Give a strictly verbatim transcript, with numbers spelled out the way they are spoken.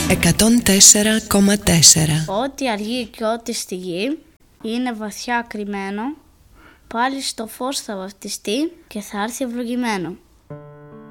εκατόν τέσσερα κόμμα τέσσερα. Ό,τι αργεί και ό,τι στη γη είναι βαθιά κρυμμένο, πάλι στο φως θα βαφτιστεί και θα έρθει ευλογημένο.